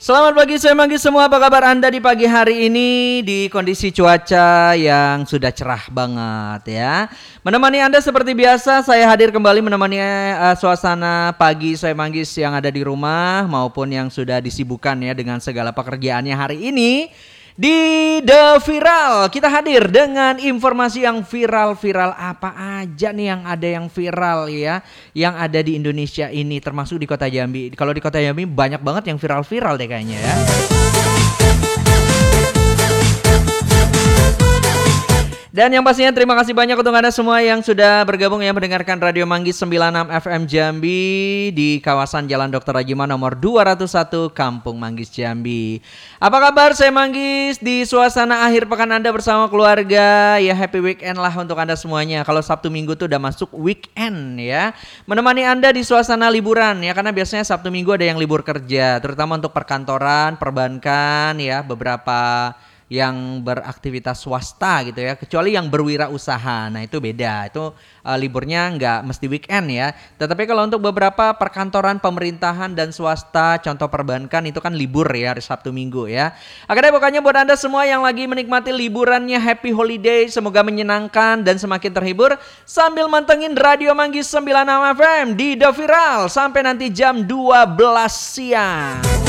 Selamat pagi, saya Manggis semua. Apa kabar Anda di pagi hari ini di kondisi cuaca yang sudah cerah banget ya. Menemani Anda seperti biasa, saya hadir kembali menemani suasana pagi saya Manggis yang ada di rumah maupun yang sudah disibukkan ya dengan segala pekerjaannya hari ini. Di The Viral kita hadir dengan informasi yang viral-viral apa aja nih yang viral ya, yang ada di Indonesia ini termasuk di Kota Jambi. Kalau di Kota Jambi banyak banget yang viral-viral deh kayaknya ya. Dan yang pastinya terima kasih banyak untuk Anda semua yang sudah bergabung ya mendengarkan Radio Manggis 96 FM Jambi di kawasan Jalan Dr. Rajiman nomor 201 Kampung Manggis Jambi. Apa kabar saya Manggis di suasana akhir pekan Anda bersama keluarga ya, happy weekend lah untuk Anda semuanya. Kalau Sabtu Minggu tuh udah masuk weekend ya. Menemani Anda di suasana liburan ya, karena biasanya Sabtu Minggu ada yang libur kerja, terutama untuk perkantoran, perbankan ya, beberapa yang beraktivitas swasta gitu ya, kecuali yang berwirausaha. Nah itu beda, itu liburnya nggak mesti weekend ya. Tetapi kalau untuk beberapa perkantoran, pemerintahan dan swasta, contoh perbankan itu kan libur ya hari Sabtu Minggu ya. Akhirnya pokoknya buat Anda semua yang lagi menikmati liburannya, happy holiday, semoga menyenangkan dan semakin terhibur sambil mantengin Radio Manggis 96 FM di The Viral sampai nanti jam 12 siang.